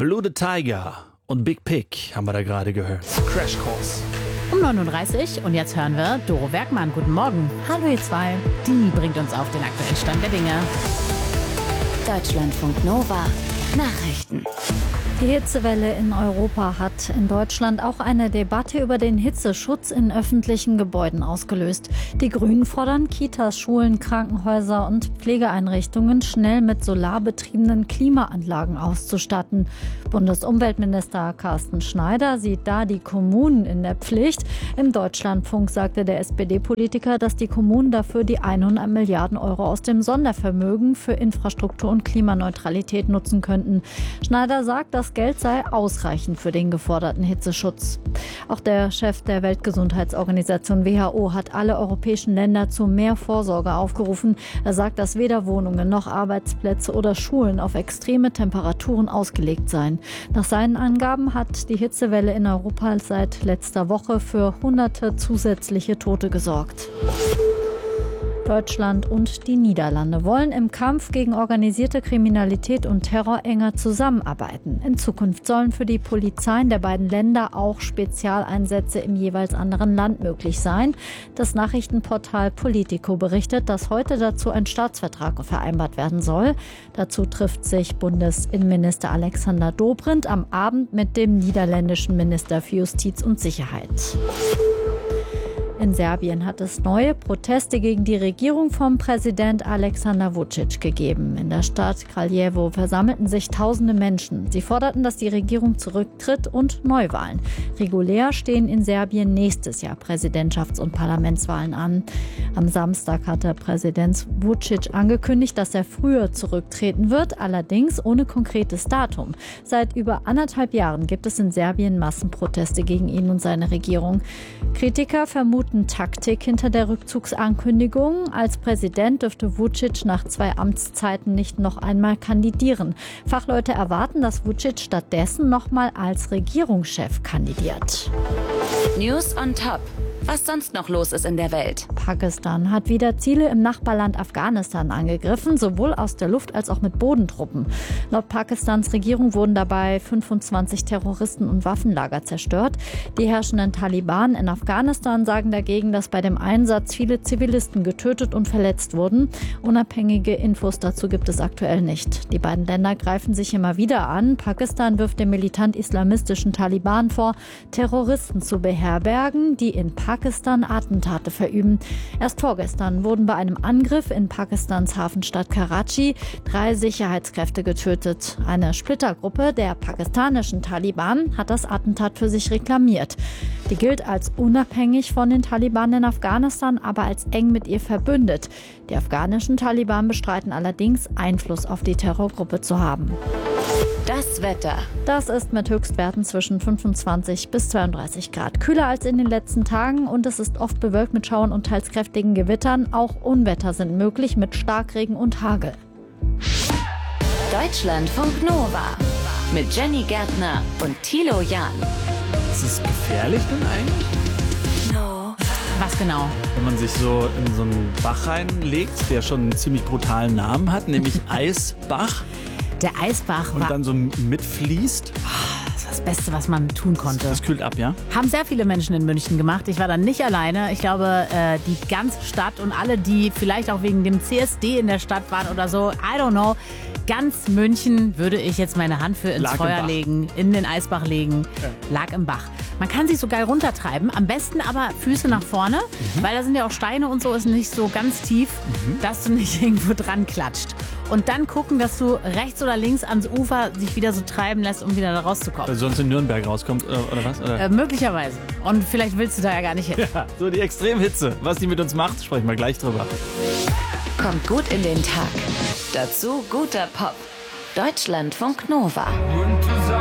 Blue the Tiger und Big Pig haben wir da gerade gehört. Crash Course. Um 9.30 Uhr und jetzt hören wir Doro Werkmann. Guten Morgen. Hallo ihr zwei. Die bringt uns auf den aktuellen Stand der Dinge. Deutschlandfunk Nova. Nachrichten. Die Hitzewelle in Europa hat in Deutschland auch eine Debatte über den Hitzeschutz in öffentlichen Gebäuden ausgelöst. Die Grünen fordern, Kitas, Schulen, Krankenhäuser und Pflegeeinrichtungen schnell mit solarbetriebenen Klimaanlagen auszustatten. Bundesumweltminister Carsten Schneider sieht da die Kommunen in der Pflicht. Im Deutschlandfunk sagte der SPD-Politiker, dass die Kommunen dafür die 100 Milliarden Euro aus dem Sondervermögen für Infrastruktur und Klimaneutralität nutzen könnten. Schneider sagt, das Geld sei ausreichend für den geforderten Hitzeschutz. Auch der Chef der Weltgesundheitsorganisation WHO hat alle europäischen Länder zu mehr Vorsorge aufgerufen. Er sagt, dass weder Wohnungen noch Arbeitsplätze oder Schulen auf extreme Temperaturen ausgelegt seien. Nach seinen Angaben hat die Hitzewelle in Europa seit letzter Woche für hunderte zusätzliche Tote gesorgt. Deutschland und die Niederlande wollen im Kampf gegen organisierte Kriminalität und Terror enger zusammenarbeiten. In Zukunft sollen für die Polizeien der beiden Länder auch Spezialeinsätze im jeweils anderen Land möglich sein. Das Nachrichtenportal Politico berichtet, dass heute dazu ein Staatsvertrag vereinbart werden soll. Dazu trifft sich Bundesinnenminister Alexander Dobrindt am Abend mit dem niederländischen Minister für Justiz und Sicherheit. In Serbien hat es neue Proteste gegen die Regierung vom Präsident Aleksandar Vučić gegeben. In der Stadt Kraljevo versammelten sich tausende Menschen. Sie forderten, dass die Regierung zurücktritt und Neuwahlen. Regulär stehen in Serbien nächstes Jahr Präsidentschafts- und Parlamentswahlen an. Am Samstag hatte Präsident Vučić angekündigt, dass er früher zurücktreten wird, allerdings ohne konkretes Datum. Seit über 1,5 Jahren gibt es in Serbien Massenproteste gegen ihn und seine Regierung. Kritiker vermuten Taktik hinter der Rückzugsankündigung. Als Präsident dürfte Vučić nach 2 Amtszeiten nicht noch einmal kandidieren. Fachleute erwarten, dass Vučić stattdessen nochmal als Regierungschef kandidiert. News on top. Was sonst noch los ist in der Welt. Pakistan hat wieder Ziele im Nachbarland Afghanistan angegriffen, sowohl aus der Luft als auch mit Bodentruppen. Laut Pakistans Regierung wurden dabei 25 Terroristen- und Waffenlager zerstört. Die herrschenden Taliban in Afghanistan sagen dagegen, dass bei dem Einsatz viele Zivilisten getötet und verletzt wurden. Unabhängige Infos dazu gibt es aktuell nicht. Die beiden Länder greifen sich immer wieder an. Pakistan wirft dem militant-islamistischen Taliban vor, Terroristen zu beherbergen, die in Pakistan Attentate verüben. Erst vorgestern wurden bei einem Angriff in Pakistans Hafenstadt Karachi 3 Sicherheitskräfte getötet. Eine Splittergruppe der pakistanischen Taliban hat das Attentat für sich reklamiert. Die gilt als unabhängig von den Taliban in Afghanistan, aber als eng mit ihr verbündet. Die afghanischen Taliban bestreiten allerdings, Einfluss auf die Terrorgruppe zu haben. Das Wetter. Das ist mit Höchstwerten zwischen 25 bis 32 Grad. Kühler als in den letzten Tagen und es ist oft bewölkt mit Schauern und teils kräftigen Gewittern. Auch Unwetter sind möglich mit Starkregen und Hagel. Deutschlandfunk Nova. Mit Jenny Gärtner und Thilo Jahn. Ist es gefährlich denn eigentlich? Was genau? Wenn man sich so in so einen Bach reinlegt, der schon einen ziemlich brutalen Namen hat, nämlich Eisbach. Der Eisbach Und war dann so mitfließt. das Beste, was man tun konnte. Das kühlt ab, ja? Haben sehr viele Menschen in München gemacht. Ich war dann nicht alleine. Ich glaube, die ganze Stadt und alle, die vielleicht auch wegen dem CSD in der Stadt waren oder so, I don't know. Ganz München würde ich jetzt meine Hand für ins Feuer legen, in den Eisbach legen, lag im Bach. Man kann sich so geil runtertreiben, am besten aber Füße nach vorne, weil da sind ja auch Steine und so, ist nicht so ganz tief, dass du nicht irgendwo dran klatscht. Und dann gucken, dass du rechts oder links ans Ufer dich wieder so treiben lässt, um wieder da rauszukommen. Weil sonst in Nürnberg rauskommt, oder was? Oder? Möglicherweise. Und vielleicht willst du da ja gar nicht hin. Ja, so die Extremhitze. Was die mit uns macht, sprechen wir gleich drüber. Kommt gut in den Tag. Dazu guter Pop. Deutschlandfunk Nova.